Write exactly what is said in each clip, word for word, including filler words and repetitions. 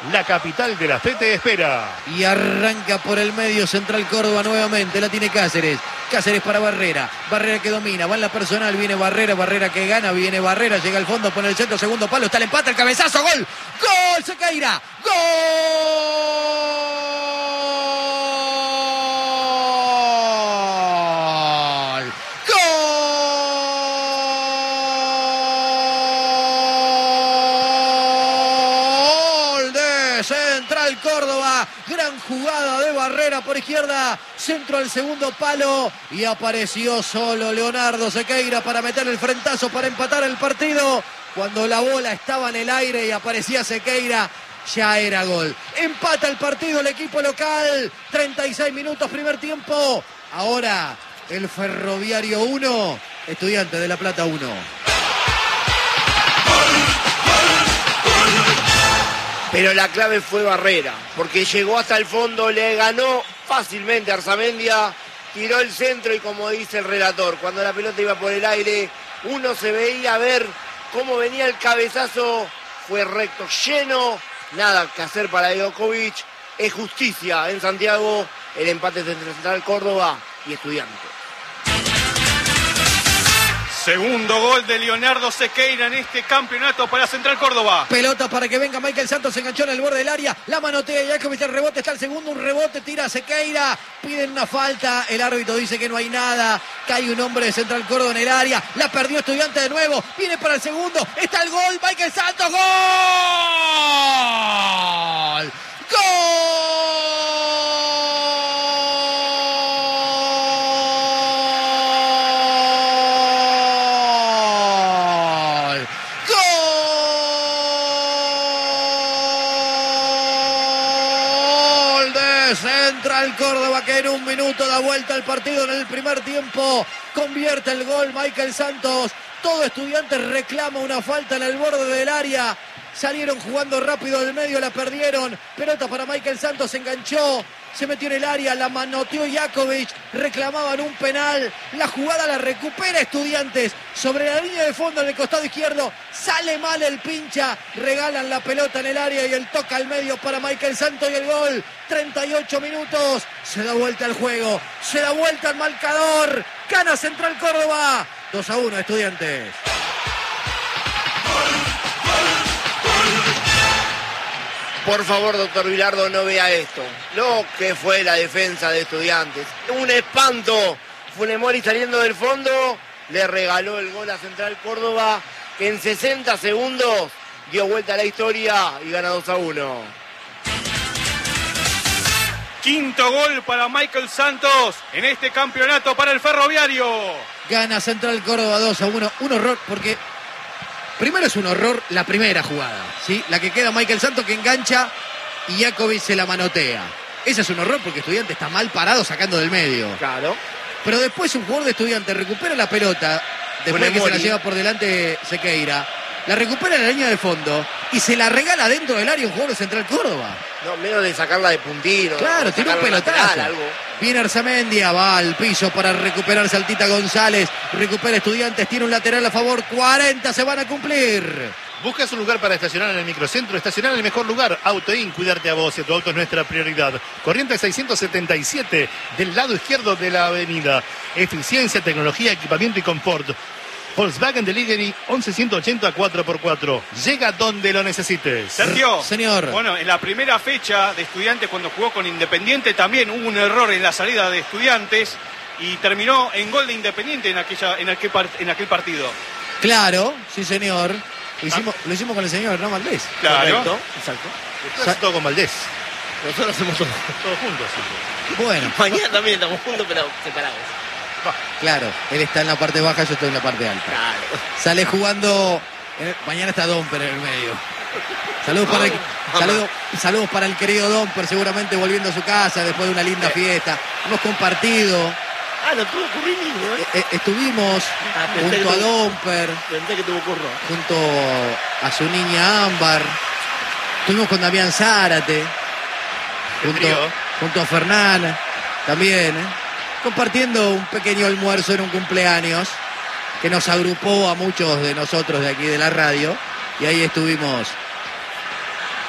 La capital de la fe te espera. Y arranca por el medio Central Córdoba nuevamente. La tiene Cáceres. Cáceres para Barrera. Barrera que domina. Va en la personal. Viene Barrera. Barrera que gana. Viene Barrera. Llega al fondo. Pone el centro. Segundo palo. Está el empate. El cabezazo. Gol. Gol. Sequeira. Gol. Central Córdoba, gran jugada de Barrera por izquierda, centro al segundo palo y apareció solo Leonardo Sequeira para meter el frentazo para empatar el partido. Cuando la bola estaba en el aire y aparecía Sequeira, ya era gol. Empata el partido el equipo local, treinta y seis minutos primer tiempo. Ahora el Ferroviario uno, Estudiantes de La Plata uno. Pero la clave fue Barrera, porque llegó hasta el fondo, le ganó fácilmente a Arzamendia, tiró el centro y como dice el relator, cuando la pelota iba por el aire, uno se veía ver cómo venía el cabezazo, fue recto, lleno, nada que hacer para Djokovic, es justicia en Santiago, el empate entre Central Córdoba y Estudiantes. Segundo gol de Leonardo Sequeira en este campeonato para Central Córdoba. Pelota para que venga Michael Santos, se enganchó en el borde del área, la manotea Djokovic, el rebote está el segundo, un rebote, tira Sequeira, piden una falta, el árbitro dice que no hay nada, cae un hombre de Central Córdoba en el área, la perdió Estudiante de nuevo, viene para el segundo, está el gol, Michael Santos, gol, gol. Central Córdoba que en un minuto da vuelta al partido en el primer tiempo, convierte el gol Michael Santos, todo Estudiantes reclama una falta en el borde del área, salieron jugando rápido del medio, la perdieron, pelota para Michael Santos, se enganchó, se metió en el área, la manoteó Djokovic, reclamaban un penal, la jugada la recupera Estudiantes, sobre la línea de fondo en el costado izquierdo, sale mal el pincha, regalan la pelota en el área y el toque al medio para Michael Santos y el gol, treinta y ocho minutos, se da vuelta el juego, se da vuelta el marcador, gana Central Córdoba, dos a uno Estudiantes. Por favor, doctor Bilardo, no vea esto. Lo que fue la defensa de Estudiantes. Un espanto. Funemori saliendo del fondo, le regaló el gol a Central Córdoba, que en sesenta segundos dio vuelta a la historia y gana dos a uno. Quinto gol para Michael Santos en este campeonato para el Ferroviario. Gana Central Córdoba dos a uno. Un horror porque... Primero es un horror la primera jugada, ¿sí? La que queda Michael Santos que engancha y Djokovic se la manotea. Ese es un horror porque Estudiante está mal parado sacando del medio. Claro. Pero después un jugador de Estudiante recupera la pelota, después de que se la lleva por delante Sequeira, la recupera en la línea de fondo y se la regala dentro del área un jugador de Central Córdoba. No, menos de sacarla de puntino. Claro, tiene un pelotazo. Lateral, Viene Arzamendia, va al piso para recuperar Saltita González. Recupera Estudiantes, tiene un lateral a favor. cuarenta se van a cumplir. ¿Buscas un lugar para estacionar en el microcentro? Estacionar en el mejor lugar. Autoin, cuidarte a vos y a tu auto es nuestra prioridad. Corrientes seiscientos setenta y siete, del lado izquierdo de la avenida. Eficiencia, tecnología, equipamiento y confort. Volkswagen Delivery once ciento ochenta cuatro por cuatro. Llega donde lo necesites. Sergio. Señor. Bueno, en la primera fecha de Estudiantes, cuando jugó con Independiente, también hubo un error en la salida de Estudiantes y terminó en gol de Independiente en, aquella, en, aquel, part, en aquel partido. Claro, sí señor. Lo hicimos, lo hicimos con el señor Hernán Valdés. Claro. Correcto, exacto. Después hace todo con Valdés. Nosotros hacemos todo. Todos juntos. Sí. Bueno, Mañana también estamos juntos, pero separados. claro, él está en la parte baja, yo estoy en la parte alta. Claro. Sale jugando, eh, mañana está Domper en el medio. Saludos para el, saludos, saludos para el querido Domper, seguramente volviendo a su casa después de una linda fiesta. Hemos compartido, Ah, no tuvo currículum, ¿eh? eh, estuvimos Ah, pensé junto a que tuvo- Domper, Pensé que tuvo curro. junto a su niña Ámbar. Estuvimos con Damián Zárate, junto, trío. junto a Fernán también, ¿eh? Compartiendo un pequeño almuerzo en un cumpleaños que nos agrupó a muchos de nosotros de aquí de la radio y ahí estuvimos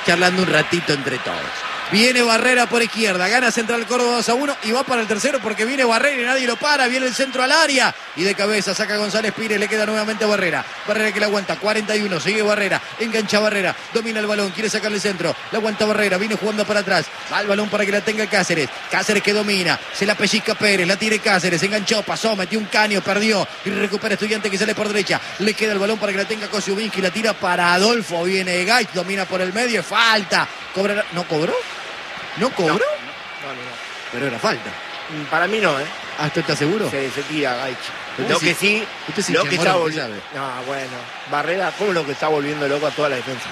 charlando un ratito entre todos. Viene Barrera por izquierda, gana Central Córdoba dos a uno y va para el tercero porque viene Barrera y nadie lo para, viene el centro al área y de cabeza saca González Pires, le queda nuevamente a Barrera, Barrera que la aguanta, cuarenta y uno, sigue Barrera, engancha Barrera, domina el balón, quiere sacarle el centro, la aguanta Barrera, viene jugando para atrás, va el balón para que la tenga Cáceres, Cáceres que domina, se la pellizca Pérez, la tire Cáceres, enganchó, pasó, metió un caño, perdió y recupera Estudiante que sale por derecha, le queda el balón para que la tenga Kosciuszynski, la tira para Adolfo, viene Gaich, domina por el medio, falta, cobra, ¿no cobró? ¿No cobró? No, no, no, no. Pero era falta. Para mí no, ¿eh? Ah, ¿usted está seguro? Se, se tira Gaich. Usted Lo sí- que sí, usted sí lo hincha que de está Morón, volviendo. ¿qué No, bueno. Barrera, ¿cómo lo que está volviendo loco a toda la defensa?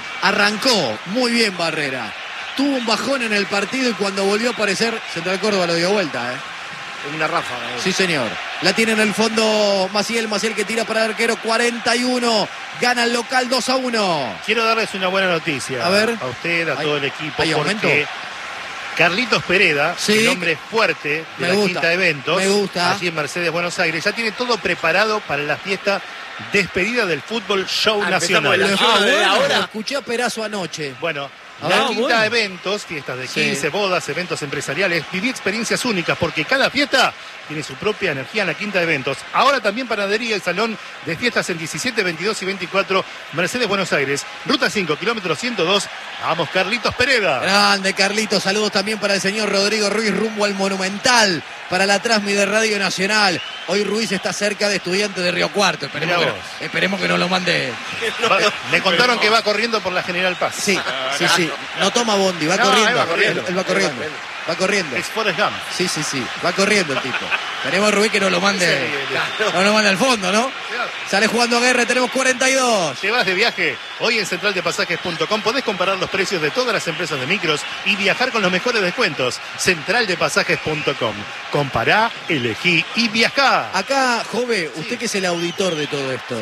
Arrancó muy bien Barrera. Tuvo un bajón en el partido y cuando volvió a aparecer, Central Córdoba lo dio vuelta, ¿eh? En una ráfaga. ¿eh? Sí, señor. La tiene en el fondo Maciel, Maciel que tira para el arquero, cuarenta y uno. Gana el local dos a uno. Quiero darles una buena noticia A ver. a usted, a ¿Hay- todo el equipo, hay aumento? porque Carlitos Pereda, Sí. el hombre fuerte de Me la gusta, Quinta de Eventos, me gusta. allí en Mercedes, Buenos Aires, ya tiene todo preparado para la fiesta despedida del Fútbol Show Ah, empezamos Nacional. de la- Ah, Ah, de bueno, ahora. lo escuché a Perazo anoche. Bueno, Ah, la Quinta bueno. de Eventos, fiestas de Sí. quince, bodas, eventos empresariales, viví experiencias únicas porque cada fiesta tiene su propia energía en la Quinta de Eventos. Ahora también panadería y salón de fiestas en diecisiete, veintidós y veinticuatro, Mercedes, Buenos Aires. Ruta cinco, kilómetro ciento dos. Vamos, Carlitos Pereda. Grande Carlitos, saludos también para el señor Rodrigo Ruiz rumbo al Monumental, para la Transmi de Radio Nacional. Hoy Ruiz está cerca de Estudiantes de Río Cuarto, esperemos, Mirá que, vos. esperemos que no lo mande. Va- me contaron que va corriendo por la General Paz. Sí, sí, sí, no toma bondi, va No, corriendo, él va corriendo. Él, él va corriendo, Él va corriendo. Es Forrest Gump. Sí, sí, sí, va corriendo el tipo. Esperemos Ruiz que no lo mande, Sí, no lo mande al fondo, ¿no? Sale jugando Guerra, tenemos cuarenta y dos. Te vas de viaje. Hoy en central de pasajes punto com podés comparar los precios de todas las empresas de micros y viajar con los mejores descuentos. central de pasajes punto com. Compará, elegí y viajá. Acá, Jove, usted que es el auditor de todo esto, Sí,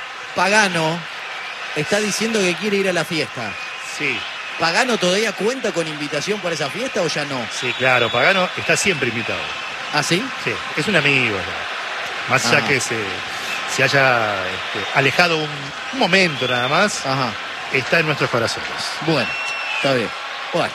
Pagano está diciendo que quiere ir a la fiesta. sí, ¿Pagano todavía cuenta con invitación para esa fiesta o ya no? sí, claro. Pagano está siempre invitado. ¿Ah, sí? Sí, es un amigo ya. Más allá Ah. que se, se haya este, alejado un, un momento nada más, Ajá. está en nuestros corazones. Bueno, está bien. Bueno,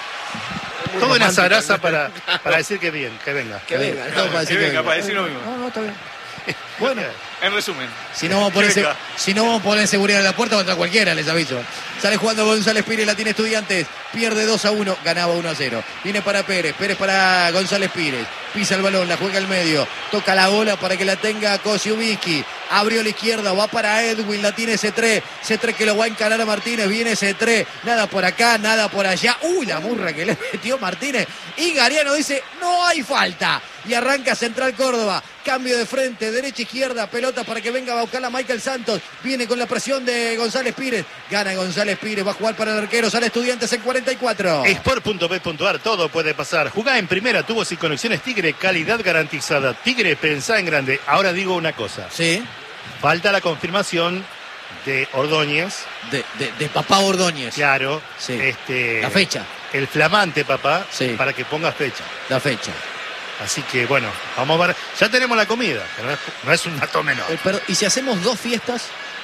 Todo una romántico, zaraza ¿no? para, para decir que bien, que venga. Que venga. todo para decir que que venga, venga. para decir lo mismo. No, no, está bien. Bueno, En resumen. si no vamos a poner, Que se- venga. si no vamos a poner seguridad en la puerta contra cualquiera, les aviso. Sale jugando González Pires, la tiene Estudiantes, pierde dos a uno, ganaba uno a cero. Viene para Pérez, Pérez para González Pires, pisa el balón, la juega al medio, toca la bola para que la tenga Kosciuszynski, abrió a la izquierda, va para Edwin, la tiene C tres, C tres que lo va a encarar a Martínez, viene C tres, nada por acá, nada por allá. Uy, la murra que le metió Martínez. Y Gariano dice, no hay falta. Y arranca Central Córdoba, cambio de frente, derecha, izquierda, pelota para que venga a buscar a Michael Santos, viene con la presión de González Pires, gana González Pires, va a jugar para el arquero, sale Estudiantes en cuarenta y cuatro. Sport punto p punto ar, todo puede pasar. Jugá en primera, tubos y conexiones Tigre, calidad garantizada. Tigre, pensá en grande. Ahora digo una cosa. Sí, Falta la confirmación de Ordóñez, de, de, de papá Ordóñez, claro. Sí. Este, la fecha, El flamante papá, Sí. para que ponga fecha. la fecha. Así que bueno, vamos a ver. Ya tenemos la comida, que no es, no es un dato menor. Eh, pero, ¿y si hacemos dos fiestas?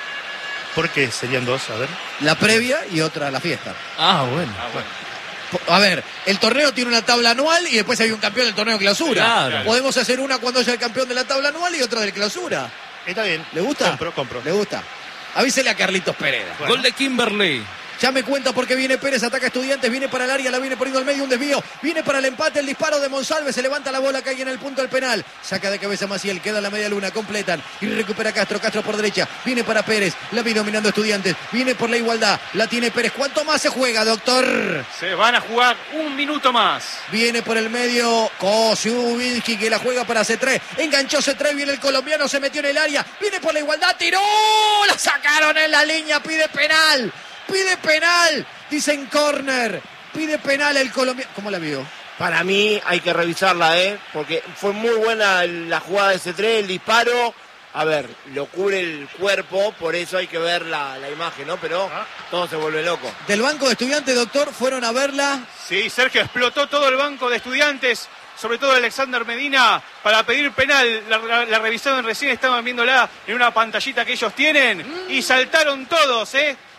¿Por qué serían dos? A ver. La previa y otra la fiesta. Ah, bueno. Ah, bueno. Po- A ver, el torneo tiene una tabla anual y después hay un campeón del torneo de clausura. Claro. Podemos hacer una cuando haya el campeón de la tabla anual y otra de clausura. Está bien. ¿Le gusta? Compro, compro. ¿Le gusta? Avísele a Carlitos Pereda. Bueno. Gol de Kimberley. Ya me cuenta porque viene Pérez, ataca a Estudiantes, viene para el área, la viene poniendo al medio, un desvío, viene para el empate, el disparo de Monsalve, se levanta la bola, cae en el punto del penal, saca de cabeza Maciel, queda en la media luna, completan y recupera Castro, Castro por derecha, viene para Pérez, la viene dominando Estudiantes, viene por la igualdad, la tiene Pérez, ¿cuánto más se juega, doctor? Se van a jugar un minuto más. Viene por el medio Kosciuszynski que la juega para C tres. Enganchó C tres, viene el colombiano, se metió en el área. Viene por la igualdad, tiró. La sacaron en la línea, pide penal. Pide penal. Dicen córner. Pide penal el colombiano. ¿Cómo la vio? Para mí hay que revisarla, ¿eh? Porque fue muy buena la jugada de C tres, el disparo. A ver, lo cubre el cuerpo, por eso hay que ver la, la imagen, ¿no? Pero todo se vuelve loco. Del banco de Estudiantes, doctor, fueron a verla. Sí, Sergio, explotó todo el banco de Estudiantes, sobre todo Alexander Medina, para pedir penal. La, la, la revisaron recién, estaban viéndola en una pantallita que ellos tienen y saltaron todos, ¿eh?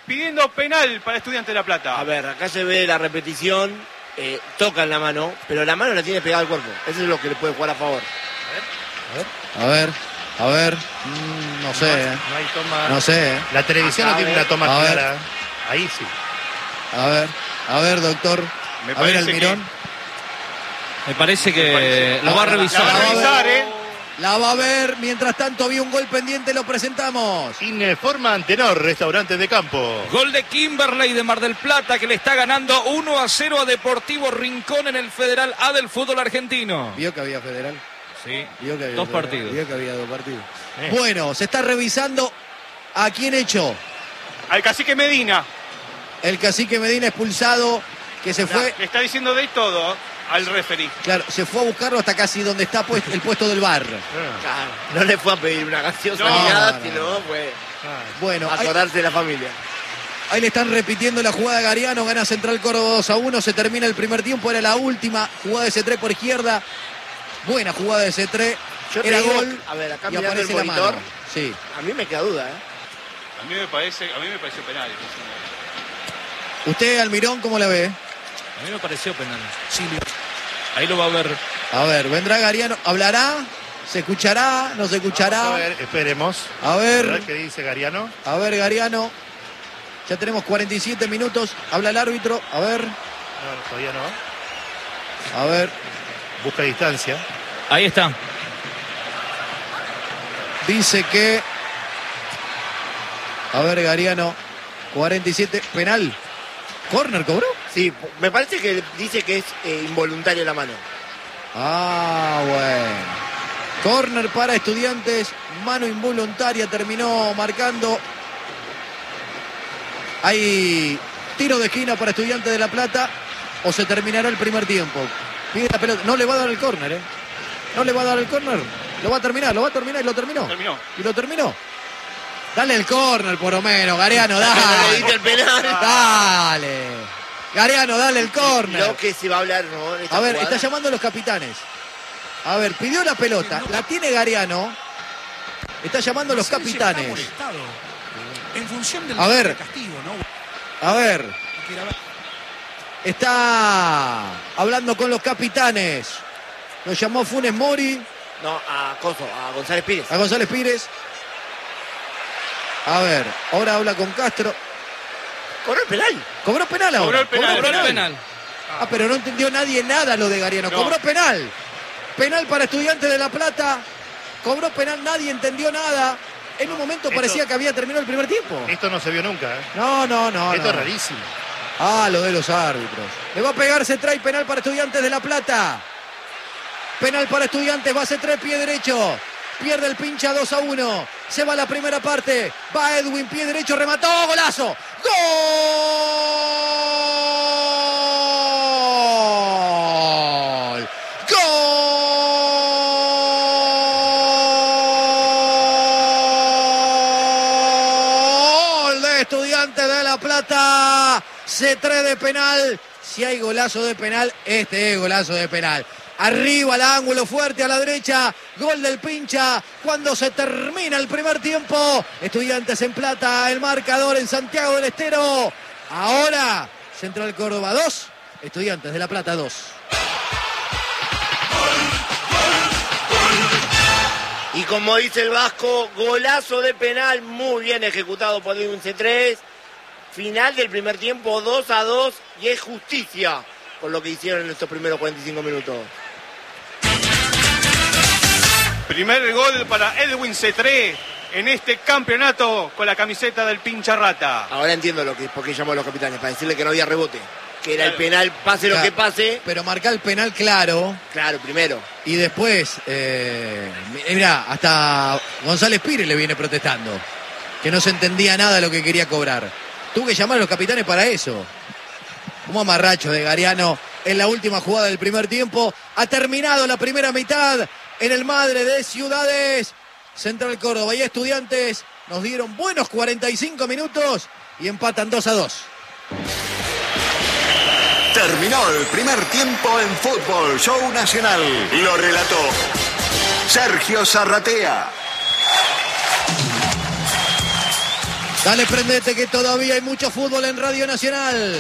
pidiendo penal para Estudiantes de La Plata. A ver, acá se ve la repetición, eh, tocan la mano, pero la mano la tiene pegada al cuerpo. Eso es lo que le puede jugar a favor. A ver, a ver. Mm, no sé, No, eh. no hay toma. No sé, eh. La televisión Acá, no tiene a ver. una toma A ver. clara. Ahí sí. A ver, a ver, doctor. Me A ver, parece Almirón. Me parece que Me parece. lo va a La- la- revisar. La va a revisar, ¿eh? La va a ver. Mientras tanto, había un gol pendiente, lo presentamos. Informa Antenor, restaurante de campo. Gol de Kimberley de Mar del Plata que le está ganando uno a cero a Deportivo Rincón en el Federal A del fútbol argentino. Vio que había federal. Sí, Vio que había dos federal. partidos. Vio que había dos partidos. Eh. Bueno, se está revisando a quién echó. Al cacique Medina. El cacique Medina expulsado, que se fue, Le está diciendo de todo al referee. claro, se fue a buscarlo hasta casi donde está puesto, el puesto del bar. Claro, no le fue a pedir una gaseosa No, ni nada, no, no. sino fue Bueno, a ahí, acordarse de la familia. ahí le están repitiendo la jugada de Gariano, gana Central Córdoba dos a uno, se termina el primer tiempo, era la última jugada de C tres por izquierda. Buena jugada de C tres, Yo te era digo, gol a ver, acá y mirando aparece el la monitor, mano. Sí. a mí me queda duda, ¿eh? A mí me parece, a mí me pareció penal. ¿Usted, Almirón, cómo la ve? A mí me pareció penal. Sí, ahí lo va a ver. A ver, vendrá Gariano, ¿hablará? ¿Se escuchará? ¿No se escuchará? Vamos a ver, esperemos. A A ver, ver qué dice Gariano. a ver, Gariano. Ya tenemos cuarenta y siete minutos. Habla el árbitro. A ver, No, todavía no. a ver. Busca distancia. Ahí está. Dice que. A ver, Gariano. cuarenta y siete. Penal. ¿Corner cobró? Sí, me parece que dice que es eh, involuntario la mano. Ah, bueno. Corner para Estudiantes. Mano involuntaria. Terminó marcando. Hay tiro de esquina para Estudiantes de La Plata. O se terminará el primer tiempo. Pide la pelota. No le va a dar el córner, ¿eh? No le va a dar el córner. Lo va a terminar, lo va a terminar y lo terminó. Terminó. Y lo terminó. Dale el córner, por lo menos, Gariano, No le dale. diste el penal. Dale. Gariano, dale el Lo córner. que se va a hablar, ¿no? En esta A ver, jugada. está llamando a los capitanes. A ver, pidió la pelota. La tiene Gariano. Está llamando a los capitanes. En función del A ver. castigo, ¿no? A ver. Está hablando con los capitanes. Lo llamó Funes Mori, No, a Coso, a González Pires. a González Pires. A ver, ahora habla con Castro. Cobró el penal. ¿Cobró penal ahora? Cobró el penal. Cobró el penal. Ah, pero no entendió nadie nada lo de Gariano. No. Cobró penal. Penal para Estudiantes de La Plata. Cobró penal, nadie entendió nada. En un momento esto- parecía que había terminado el primer tiempo. Esto no se vio nunca. ¿eh? No, no, no. Esto no. es rarísimo. Ah, lo de los árbitros. Le va a pegar, se trae penal para Estudiantes de La Plata. Penal para Estudiantes, va a tres, pie derecho. Pierde el pincha dos a uno. Se va la primera parte. Va Edwin, pie derecho, remató. ¡Golazo! ¡Gol! ¡Gol! De Estudiantes de La Plata. C tres de penal. Si hay golazo de penal, este es golazo de penal. Arriba al ángulo fuerte a la derecha. Gol del pincha. Cuando se termina el primer tiempo. Estudiantes en Plata. El marcador en Santiago del Estero. Ahora Central Córdoba dos. Estudiantes de La Plata dos. Y como dice el Vasco, golazo de penal muy bien ejecutado por Edwin C tres. Final del primer tiempo dos a dos y es justicia por lo que hicieron en estos primeros cuarenta y cinco minutos. Primer gol para Edwin C tres en este campeonato con la camiseta del pincha rata. Ahora entiendo lo que, por qué llamó a los capitanes, para decirle que no había rebote. Que era Claro. el penal, pase lo Claro. que pase. Pero marca el penal claro. Claro, primero. Y después, eh, mirá, hasta González Pires le viene protestando. Que no se entendía nada de lo que quería cobrar. Tuvo que llamar a los capitanes para eso. Un amarracho de Gariano en la última jugada del primer tiempo. Ha terminado la primera mitad en el Madre de Ciudades. Central Córdoba y Estudiantes nos dieron buenos cuarenta y cinco minutos y empatan dos a dos. Terminó el primer tiempo en Fútbol Show Nacional. Lo relató Sergio Zarratea. Dale, prendete que todavía hay mucho fútbol en Radio Nacional.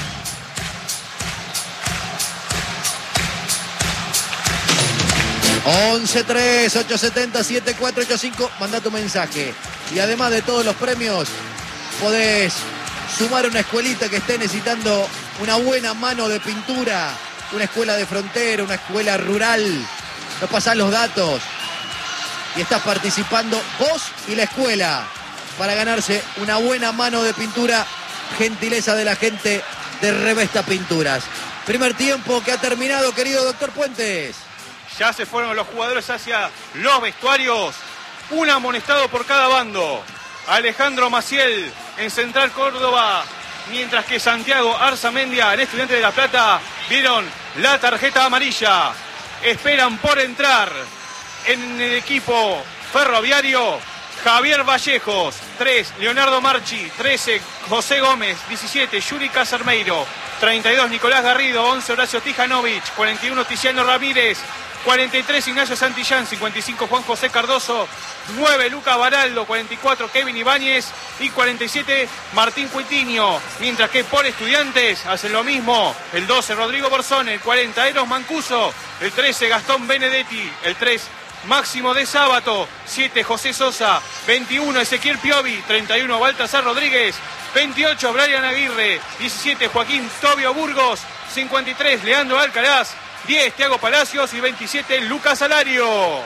once tres, ocho siete cero, siete cuatro ocho cinco. Manda tu mensaje. Y además de todos los premios, podés sumar una escuelita que esté necesitando una buena mano de pintura. Una escuela de frontera, una escuela rural. Nos pasás los datos. Y estás participando vos y la escuela para ganarse una buena mano de pintura. Gentileza de la gente de Revesta Pinturas. Primer tiempo que ha terminado, querido doctor Puentes. Ya se fueron los jugadores hacia los vestuarios. Un amonestado por cada bando. Alejandro Maciel en Central Córdoba. Mientras que Santiago Arzamendia en Estudiantes de La Plata vieron la tarjeta amarilla. Esperan por entrar en el equipo ferroviario Javier Vallejos, tres, Leonardo Marchi, trece, José Gómez, diecisiete, Yuri Casarmeiro, treinta y dos, Nicolás Garrido, once, Horacio Tijanovic, cuarenta y uno, Tiziano Ramírez, cuarenta y tres, Ignacio Santillán, cincuenta y cinco, Juan José Cardoso, nueve, Lucas Baraldo, cuarenta y cuatro, Kevin Ibáñez y cuarenta y siete, Martín Cuitiño. Mientras que por Estudiantes hacen lo mismo, el doce, Rodrigo Borzón, el cuarenta, Eros Mancuso, el trece, Gastón Benedetti, el tres, Máximo de Sábato, siete, José Sosa, veintiuno, Ezequiel Piovi, treinta y uno, Baltasar Rodríguez, veintiocho, Brian Aguirre, diecisiete, Joaquín Tobio Burgos, cincuenta y tres, Leandro Alcaraz, diez, Thiago Palacios y veintisiete, Lucas Alario.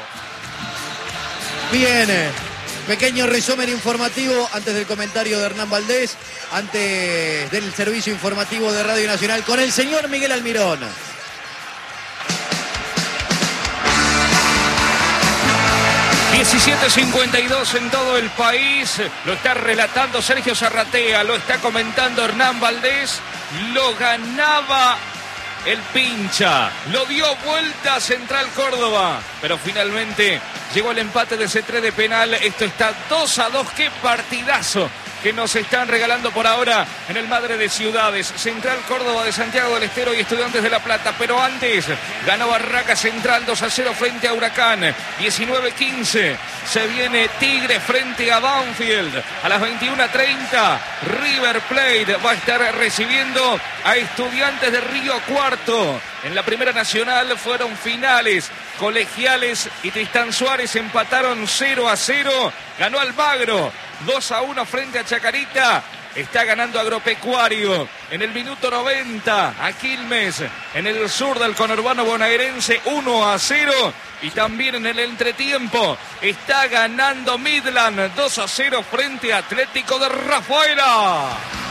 Bien, pequeño resumen informativo antes del comentario de Hernán Valdés, antes del servicio informativo de Radio Nacional con el señor Miguel Almirón. diecisiete cincuenta y dos en todo el país, lo está relatando Sergio Zarratea, lo está comentando Hernán Valdés, lo ganaba el pincha, lo dio vuelta a Central Córdoba, pero finalmente llegó el empate de C tres de penal. Esto está dos a dos, qué partidazo que nos están regalando por ahora en el Madre de Ciudades. Central Córdoba de Santiago del Estero y Estudiantes de La Plata. Pero antes ganó Barraca Central dos a cero frente a Huracán. diecinueve quince. Se viene Tigre frente a Banfield. A las veintiuna treinta River Plate va a estar recibiendo a Estudiantes de Río Cuarto. En la Primera Nacional fueron finales. Colegiales y Tristán Suárez empataron cero a cero. Ganó Almagro dos a uno frente a Chacarita. Está ganando Agropecuario en el minuto noventa a Quilmes en el sur del conurbano bonaerense uno a cero. Y también en el entretiempo está ganando Midland dos a cero frente a Atlético de Rafaela.